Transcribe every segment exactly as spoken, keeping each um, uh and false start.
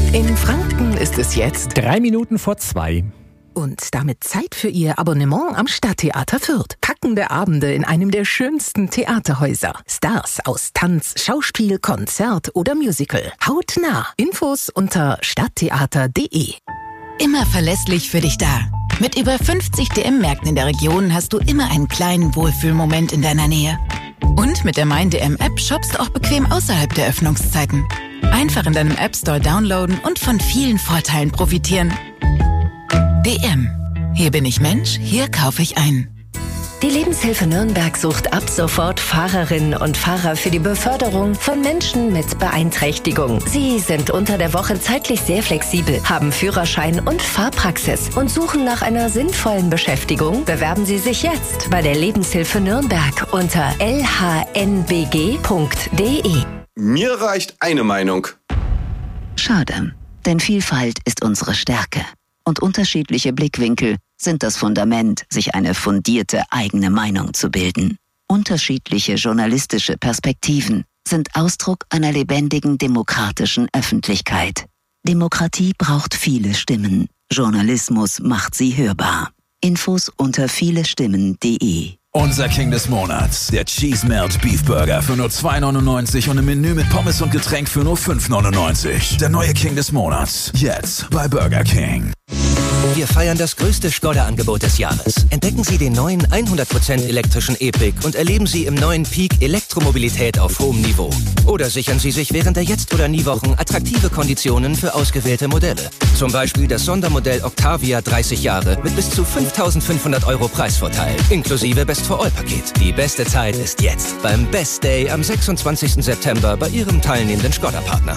In Franken ist es jetzt Drei Minuten vor zwei. und damit Zeit für Ihr Abonnement am Stadttheater Fürth. Packende Abende in einem der schönsten Theaterhäuser. Stars aus Tanz, Schauspiel, Konzert oder Musical. Hautnah. Infos unter stadttheater punkt de. Immer verlässlich für dich da. Mit über fünfzig D M-Märkten in der Region hast du immer einen kleinen Wohlfühlmoment in deiner Nähe. Und mit der Mein D M-App shoppst du auch bequem außerhalb der Öffnungszeiten. Einfach in deinem App Store downloaden und von vielen Vorteilen profitieren. D M. Hier bin ich Mensch, hier kaufe ich ein. Die Lebenshilfe Nürnberg sucht ab sofort Fahrerinnen und Fahrer für die Beförderung von Menschen mit Beeinträchtigung. Sie sind unter der Woche zeitlich sehr flexibel, haben Führerschein und Fahrpraxis und suchen nach einer sinnvollen Beschäftigung. Bewerben Sie sich jetzt bei der Lebenshilfe Nürnberg unter l h n b g punkt d e. Mir reicht eine Meinung. Schade, denn Vielfalt ist unsere Stärke. Und unterschiedliche Blickwinkel sind das Fundament, sich eine fundierte eigene Meinung zu bilden. Unterschiedliche journalistische Perspektiven sind Ausdruck einer lebendigen demokratischen Öffentlichkeit. Demokratie braucht viele Stimmen. Journalismus macht sie hörbar. Infos unter vielestimmen punkt de. Unser King des Monats, der Cheese Melt Beef Burger für nur zwei neunundneunzig und ein Menü mit Pommes und Getränk für nur fünf neunundneunzig. Der neue King des Monats, jetzt bei Burger King. Wir feiern das größte Skoda-Angebot des Jahres. Entdecken Sie den neuen hundert Prozent elektrischen E-Pick und erleben Sie im neuen Peak Elektromobilität auf hohem Niveau. Oder sichern Sie sich während der Jetzt- oder Nie-Wochen attraktive Konditionen für ausgewählte Modelle. Zum Beispiel das Sondermodell Octavia dreißig Jahre mit bis zu fünftausendfünfhundert Euro Preisvorteil, inklusive Best-for-All-Paket. Die beste Zeit ist jetzt beim Best Day am sechsundzwanzigsten September bei Ihrem teilnehmenden Skoda-Partner.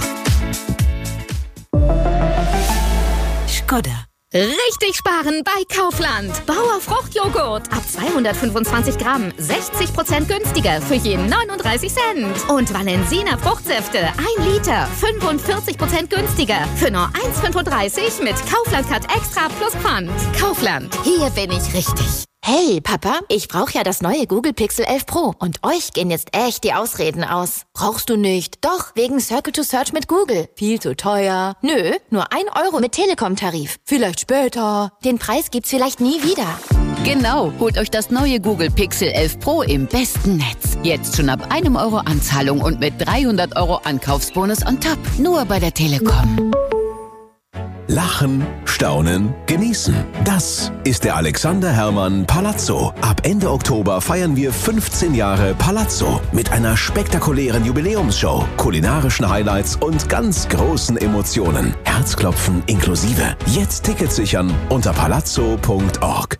Skoda. Richtig sparen bei Kaufland. Bauer Fruchtjoghurt ab zweihundertfünfundzwanzig Gramm, sechzig Prozent günstiger für je neununddreißig Cent. Und Valensina Fruchtsäfte ein Liter, fünfundvierzig Prozent günstiger für nur eins Komma fünfunddreißig mit Kaufland Cut Extra plus Pfand. Kaufland, hier bin ich richtig. Hey, Papa, ich brauche ja das neue Google Pixel elf Pro und euch gehen jetzt echt die Ausreden aus. Brauchst du nicht? Doch, wegen Circle to Search mit Google. Viel zu teuer. Nö, nur ein Euro mit Telekom-Tarif. Vielleicht später. Den Preis gibt's vielleicht nie wieder. Genau, holt euch das neue Google Pixel elf Pro im besten Netz. Jetzt schon ab einem Euro Anzahlung und mit dreihundert Euro Ankaufsbonus on top. Nur bei der Telekom. Lachen, staunen, genießen. Das ist der Alexander Herrmann Palazzo. Ab Ende Oktober feiern wir fünfzehn Jahre Palazzo mit einer spektakulären Jubiläumsshow, kulinarischen Highlights und ganz großen Emotionen. Herzklopfen inklusive. Jetzt Tickets sichern unter palazzo punkt org.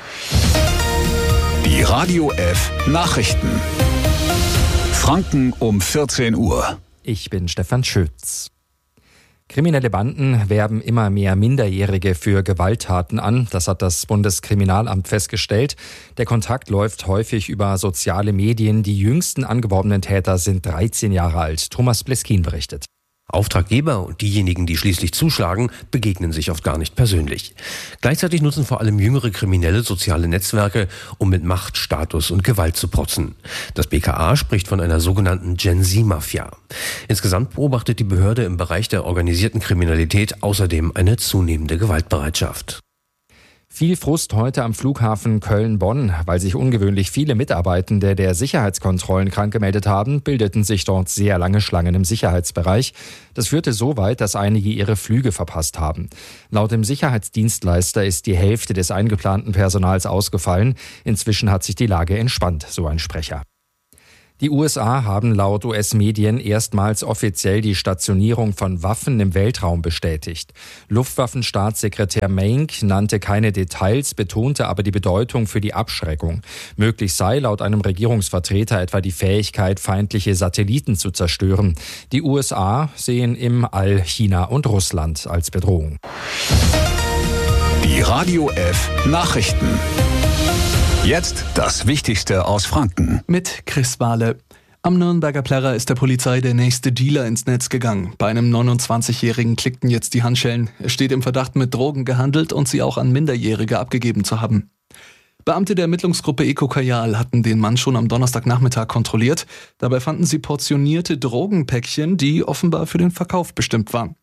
Die Radio F Nachrichten. Franken um vierzehn Uhr. Ich bin Stefan Schütz. Kriminelle Banden werben immer mehr Minderjährige für Gewalttaten an. Das hat das Bundeskriminalamt festgestellt. Der Kontakt läuft häufig über soziale Medien. Die jüngsten angeworbenen Täter sind dreizehn Jahre alt. Thomas Bleskin berichtet. Auftraggeber und diejenigen, die schließlich zuschlagen, begegnen sich oft gar nicht persönlich. Gleichzeitig nutzen vor allem jüngere Kriminelle soziale Netzwerke, um mit Macht, Status und Gewalt zu protzen. Das B K A spricht von einer sogenannten Gen-Z-Mafia. Insgesamt beobachtet die Behörde im Bereich der organisierten Kriminalität außerdem eine zunehmende Gewaltbereitschaft. Viel Frust heute am Flughafen Köln-Bonn. Weil sich ungewöhnlich viele Mitarbeitende der Sicherheitskontrollen krank gemeldet haben, bildeten sich dort sehr lange Schlangen im Sicherheitsbereich. Das führte so weit, dass einige ihre Flüge verpasst haben. Laut dem Sicherheitsdienstleister ist die Hälfte des eingeplanten Personals ausgefallen. Inzwischen hat sich die Lage entspannt, so ein Sprecher. Die U S A haben laut U S-Medien erstmals offiziell die Stationierung von Waffen im Weltraum bestätigt. Luftwaffenstaatssekretär Maink nannte keine Details, betonte aber die Bedeutung für die Abschreckung. Möglich sei laut einem Regierungsvertreter etwa die Fähigkeit, feindliche Satelliten zu zerstören. Die U S A sehen im All China und Russland als Bedrohung. Die Radio F Nachrichten. Jetzt das Wichtigste aus Franken. Mit Chris Wahle. Am Nürnberger Plärrer ist der Polizei der nächste Dealer ins Netz gegangen. Bei einem neunundzwanzigjährigen klickten jetzt die Handschellen. Er steht im Verdacht, mit Drogen gehandelt und sie auch an Minderjährige abgegeben zu haben. Beamte der Ermittlungsgruppe Eco Kajal hatten den Mann schon am Donnerstagnachmittag kontrolliert. Dabei fanden sie portionierte Drogenpäckchen, die offenbar für den Verkauf bestimmt waren.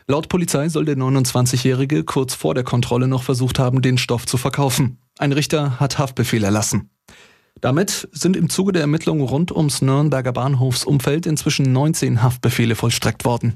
Laut Polizei soll der neunundzwanzigjährige kurz vor der Kontrolle noch versucht haben, den Stoff zu verkaufen. Ein Richter hat Haftbefehl erlassen. Damit sind im Zuge der Ermittlungen rund ums Nürnberger Bahnhofsumfeld inzwischen neunzehn Haftbefehle vollstreckt worden.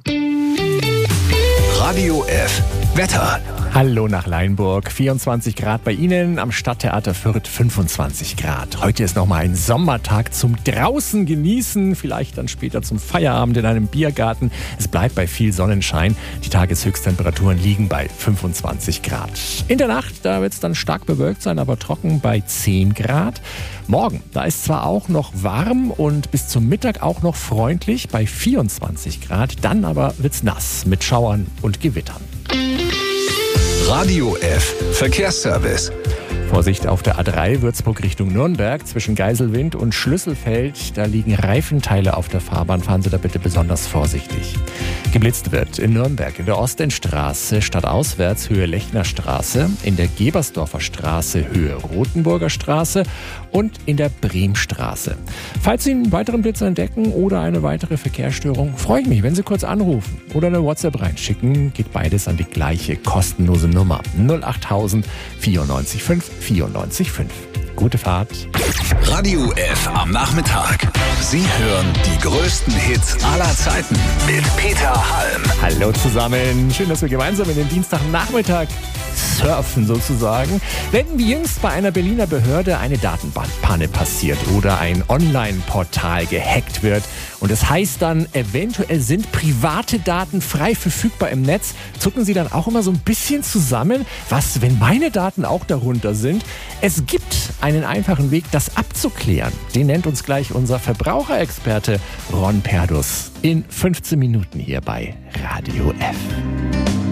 Radio F. Wetter. Hallo nach Leinburg. vierundzwanzig Grad bei Ihnen, am Stadttheater Fürth fünfundzwanzig Grad. Heute ist nochmal ein Sommertag zum draußen genießen, vielleicht dann später zum Feierabend in einem Biergarten. Es bleibt bei viel Sonnenschein. Die Tageshöchsttemperaturen liegen bei fünfundzwanzig Grad. In der Nacht, da wird es dann stark bewölkt sein, aber trocken bei zehn Grad. Morgen, da ist zwar auch noch warm und bis zum Mittag auch noch freundlich bei vierundzwanzig Grad. Dann aber wird's nass mit Schauern und Gewittern. Radio F. Verkehrsservice. Vorsicht auf der A drei Würzburg Richtung Nürnberg zwischen Geiselwind und Schlüsselfeld. Da liegen Reifenteile auf der Fahrbahn. Fahren Sie da bitte besonders vorsichtig. Geblitzt wird in Nürnberg in der Ostendstraße stadtauswärts Höhe Lechnerstraße, in der Gebersdorfer Straße Höhe Rothenburger Straße und in der Bremstraße. Falls Sie einen weiteren Blitz entdecken oder eine weitere Verkehrsstörung, freue ich mich, wenn Sie kurz anrufen oder eine WhatsApp reinschicken. Geht beides an die gleiche kostenlose Nummer null acht null null neun vier fünf vier neun fünf. Gute Fahrt. Radio F am Nachmittag. Sie hören die größten Hits aller Zeiten mit Peter Halm. Hallo zusammen. Schön, dass wir gemeinsam in den Dienstagnachmittag surfen sozusagen. Wenn wie jüngst bei einer Berliner Behörde eine Datenbankpanne passiert oder ein Online-Portal gehackt wird und es heißt dann, eventuell sind private Daten frei verfügbar im Netz, zucken Sie dann auch immer so ein bisschen zusammen? Was, wenn meine Daten auch darunter sind? Es gibt einen einfachen Weg, das abzuklären. Den nennt uns gleich unser Verbraucherexperte Ron Perdus in fünfzehn Minuten hier bei Radio F.